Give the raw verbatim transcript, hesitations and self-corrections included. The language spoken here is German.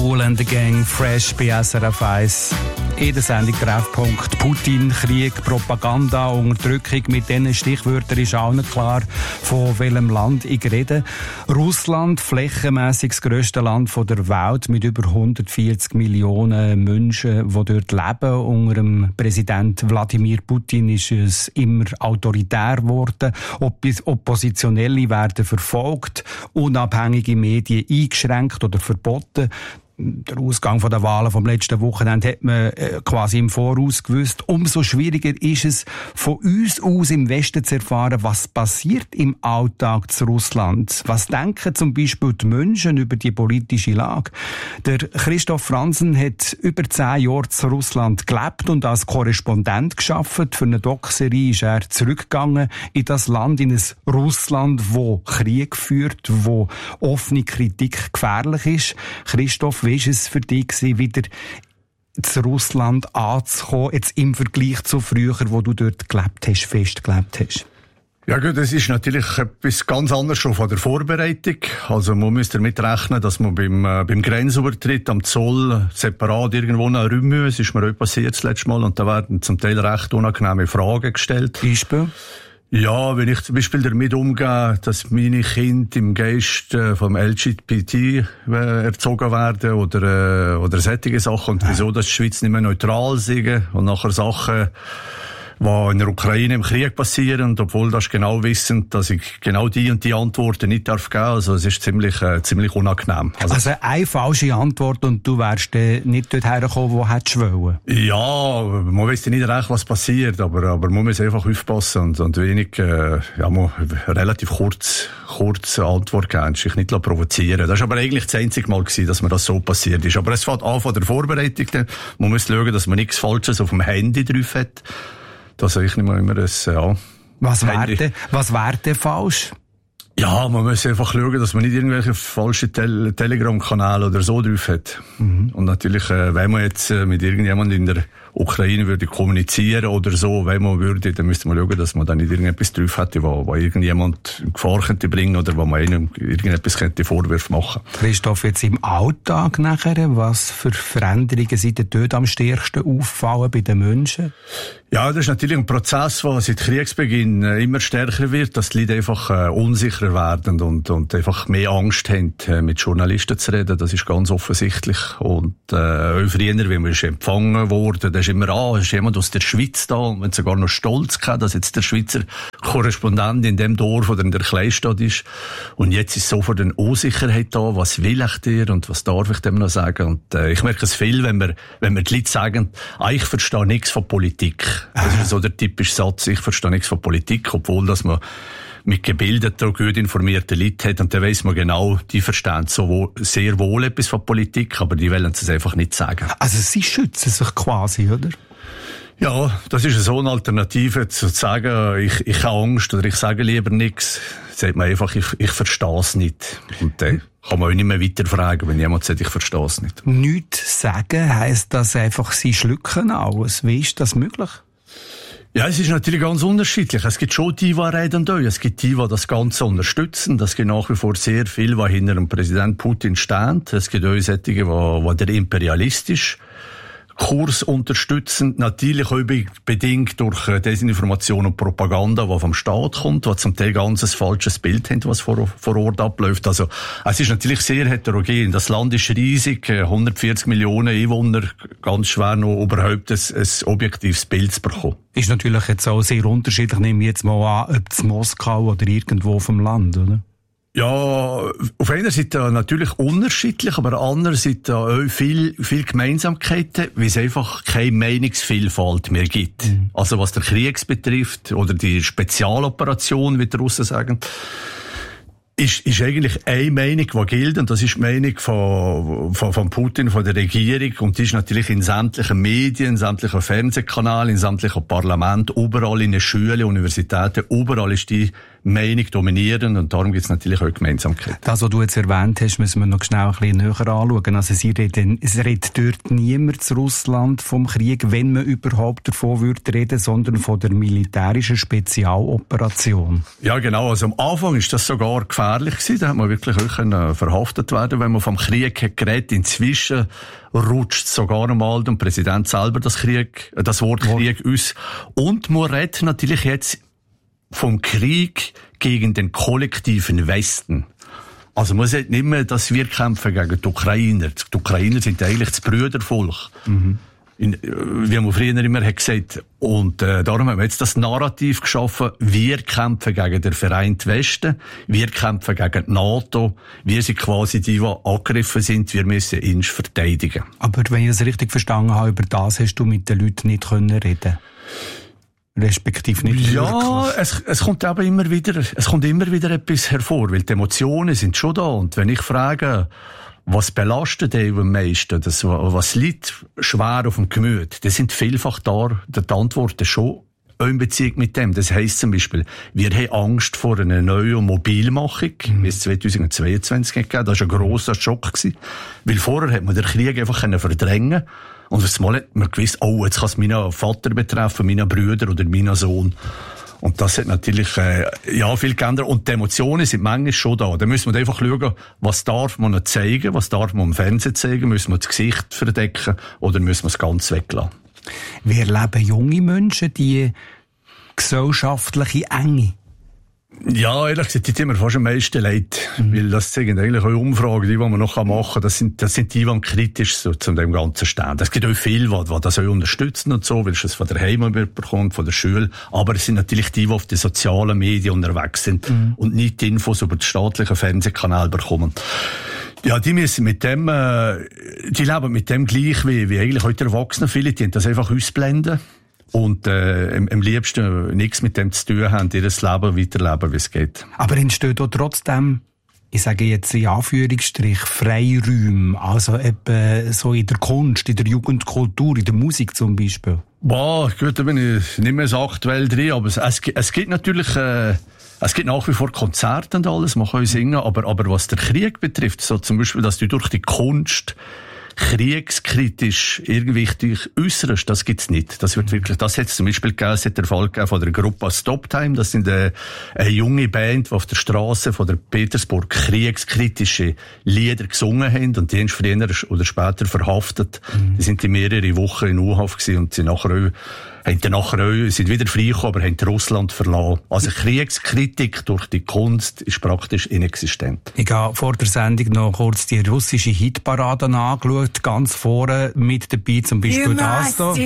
Kool and the Gang, fresh bei S R F eins. In der Sendung Treffpunkt Putin, Krieg, Propaganda, Unterdrückung. Mit diesen Stichwörtern ist allen klar, von welchem Land ich rede. Russland, flächenmässig das grösste Land der Welt mit über hundertvierzig Millionen Menschen, die dort leben. Unter dem Präsident Wladimir Putin ist es immer autoritär geworden. Oppositionelle werden verfolgt, unabhängige Medien eingeschränkt oder verboten. Der Ausgang der Wahlen vom letzten Wochenende hat man quasi im Voraus gewusst. Umso schwieriger ist es, von uns aus im Westen zu erfahren, was passiert im Alltag zu Russland. Was denken zum Beispiel die Menschen über die politische Lage? Der Christoph Franzen hat über zehn Jahre zu Russland gelebt und als Korrespondent gearbeitet. Für eine Doc-Serie ist er zurückgegangen in das Land, in ein Russland, wo Krieg führt, wo offene Kritik gefährlich ist. Christoph, wie war es für dich, wieder zu Russland anzukommen, jetzt im Vergleich zu früher, wo du dort gelebt hast, fest gelebt hast? Ja gut, das ist natürlich etwas ganz anderes schon von der Vorbereitung. Also man müsste damit rechnen, dass man beim, äh, beim Grenzübertritt am Zoll separat irgendwo nach Rümü, es ist mir auch passiert das letzte Mal, und da werden zum Teil recht unangenehme Fragen gestellt. Beispiel? Ja, wenn ich zum Beispiel damit umgehe, dass meine Kinder im Geist äh, vom L G B T äh, erzogen werden oder, äh, oder solche Sachen, und wieso, dass die Schweiz nicht mehr neutral sind und nachher Sachen, die in der Ukraine im Krieg passieren, und obwohl das genau wissen, dass ich genau die und die Antworten nicht darf geben. Also es ist ziemlich, äh, ziemlich unangenehm. Also, also eine falsche Antwort und du wärst äh, nicht dort hergekommen, wo hättest du wollen? Ja, man weiss ja nicht recht, was passiert, aber, aber man muss einfach aufpassen und, und wenig, äh, ja, man relativ kurz, kurz Antwort geben, sich nicht provozieren. Das war aber eigentlich das einzige Mal gewesen, dass mir das so passiert ist. Aber es fängt an von der Vorbereitung. Man muss schauen, dass man nichts Falsches auf dem Handy drauf hat. Das ist nicht mehr immer ein, ja. Was wäre denn, was wäre denn falsch? Ja, man muss einfach schauen, dass man nicht irgendwelche falschen Tel- Telegram-Kanäle oder so drauf hat. Mhm. Und natürlich, äh, wenn man jetzt äh, mit irgendjemandem in der Ukraine würde kommunizieren oder so, wenn man würde, dann müsste man schauen, dass man dann nicht irgendetwas drauf hätte, wo, wo irgendjemand in Gefahr könnte bringen oder wo man einem irgendetwas könnte Vorwürfe machen. Christoph, jetzt im Alltag nachher, was für Veränderungen sind denn dort am stärksten auffallen bei den Menschen? Ja, das ist natürlich ein Prozess, der seit Kriegsbeginn äh, immer stärker wird, dass die Leute einfach äh, unsicherer werden und, und einfach mehr Angst haben, äh, mit Journalisten zu reden. Das ist ganz offensichtlich. Und äh, auch früher, wie man ist empfangen worden, da ist immer, ah, ist jemand aus der Schweiz da, und man hat sogar noch stolz gehabt, dass jetzt der Schweizer Korrespondent in dem Dorf oder in der Kleinstadt ist. Und jetzt ist sofort eine Unsicherheit da, was will ich dir und was darf ich dem noch sagen? Und äh, ich merke es viel, wenn wir, wenn wir die Leute sagen, ah, ich verstehe nichts von Politik. Das ist so der typische Satz, ich verstehe nichts von Politik, obwohl dass man mit gebildeten, gut informierten Leuten hat, und dann weiss man genau, die verstehen so wo, sehr wohl etwas von Politik, aber die wollen es einfach nicht sagen. Also sie schützen sich quasi, oder? Ja, das ist so eine Alternative, zu sagen, ich, ich habe Angst oder ich sage lieber nichts. Sagt man einfach, ich, ich verstehe es nicht. Und dann kann man auch nicht mehr weiterfragen, wenn jemand sagt, ich verstehe es nicht. Nichts sagen heisst das einfach, sie schlucken alles. Wie ist das möglich? Ja, es ist natürlich ganz unterschiedlich. Es gibt schon die, die reden da. Es gibt die, die das Ganze unterstützen. Es gibt nach wie vor sehr viel, was hinter dem Präsident Putin steht. Es gibt auch solche, die, die der imperialistisch Kurs unterstützen, natürlich auch bedingt durch Desinformation und Propaganda, die vom Staat kommt, die zum Teil ganz ein falsches Bild haben, was vor, vor Ort abläuft. Also, es ist natürlich sehr heterogen. Das Land ist riesig, hundertvierzig Millionen Einwohner, ganz schwer noch überhaupt ein, ein objektives Bild zu bekommen. Ist natürlich jetzt auch sehr unterschiedlich, nehme ich jetzt mal an, ob es Moskau oder irgendwo vom Land, oder? Ja, auf einer Seite natürlich unterschiedlich, aber andererseits auch viel, viel Gemeinsamkeiten, weil es einfach keine Meinungsvielfalt mehr gibt. Mhm. Also was der Krieg betrifft oder die Spezialoperation, wie die Russen sagen, ist, ist eigentlich eine Meinung, die gilt, und das ist die Meinung von, von, von Putin, von der Regierung, und die ist natürlich in sämtlichen Medien, in sämtlichen Fernsehkanälen, in sämtlichen Parlamenten, überall in den Schulen, Universitäten, überall ist die Meinung dominieren und darum gibt es natürlich auch Gemeinsamkeit. Das, was du jetzt erwähnt hast, müssen wir noch schnell ein bisschen näher anschauen. Also sie reden, es redet dort niemand zu Russland vom Krieg, wenn man überhaupt davon würde reden, sondern von der militärischen Spezialoperation. Ja, genau. Also am Anfang ist das sogar gefährlich gewesen. Da hat man wirklich auch können verhaftet werden, wenn man vom Krieg hat geredet. Inzwischen rutscht sogar einmal der Präsident selber das Krieg, das Wort Krieg aus. Und man redet natürlich jetzt vom Krieg gegen den kollektiven Westen. Also man sagt nicht mehr, dass wir kämpfen gegen die Ukrainer. Die Ukrainer sind eigentlich das Brüdervolk. Mhm. In, wie man früher immer hat gesagt. Und äh, darum haben wir jetzt das Narrativ geschaffen, wir kämpfen gegen den vereinten Westen, wir kämpfen gegen die NATO, wir sind quasi die, die angegriffen sind, wir müssen ihn verteidigen. Aber wenn ich das richtig verstanden habe, über das hast du mit den Leuten nicht können reden. Respektiv nicht ja, wirklich. es, es kommt aber immer wieder, es kommt immer wieder etwas hervor, weil die Emotionen sind schon da. Und wenn ich frage, was belastet dich am meisten, das, was liegt schwer auf dem Gemüt, das sind vielfach da, die Antworten schon in Beziehung mit dem. Das heisst zum Beispiel, wir haben Angst vor einer neuen Mobilmachung, mhm. wie es zweitausendzweiundzwanzig gegeben. Das war ein grosser Schock gewesen. Weil vorher hat man den Krieg einfach verdrängen. Und das Mal hat man gewusst, oh, jetzt kann es meinen Vater betreffen, meinen Brüder oder meinen Sohn. Und das hat natürlich, äh, ja, viel geändert. Und die Emotionen sind manchmal schon da. Da müssen wir einfach schauen, was darf man noch zeigen, was darf man im Fernsehen zeigen, müssen wir das Gesicht verdecken oder müssen wir es ganz weglassen. Wie erleben junge Menschen die gesellschaftliche Enge? Ja, ehrlich gesagt, die tun mir fast am meisten leid. Mhm. Weil das zeigen eigentlich auch Umfragen, die, die man noch machen kann. Das sind, das sind die, die kritisch so zu dem Ganzen stehen. Es gibt auch viele, die, die das auch unterstützen und so, weil es von der Heimat bekommt, von der Schule. Aber es sind natürlich die, die auf den sozialen Medien unterwegs sind mhm. und nicht die Infos über den staatlichen Fernsehkanal bekommen. Ja, die müssen mit dem, äh, die leben mit dem gleich wie, wie eigentlich heute Erwachsene. Viele, die das einfach ausblenden. Und äh, am, am liebsten nichts mit dem zu tun haben, ihr Leben weiterleben, wie es geht. Aber entsteht auch trotzdem, ich sage jetzt in Anführungsstrich, Freiräume, also eben so in der Kunst, in der Jugendkultur, in der Musik zum Beispiel? Boah, gut, da bin ich nicht mehr so aktuell drin, aber es, es, es gibt natürlich... Äh, Es gibt nach wie vor Konzerte und alles, man kann singen, aber, aber was der Krieg betrifft, so zum Beispiel, dass du durch die Kunst kriegskritisch irgendwie dich äußerst, das gibt's nicht. Das wird wirklich, das hat zum Beispiel gegeben, es hat der Fall gegeben von der Gruppe Stop Time, das sind eine, eine junge Band, die auf der Straße von der Petersburg kriegskritische Lieder gesungen haben und die haben früher oder später verhaftet. Mhm. Die sind die mehrere Wochen in U-Haft gewesen und sind nachher auch haben dann nachher auch, sind wieder freigekommen, aber haben Russland verlassen. Also Kriegskritik durch die Kunst ist praktisch inexistent. Ich habe vor der Sendung noch kurz die russische Hitparade angeschaut, ganz vorne mit dabei zum Beispiel das hier.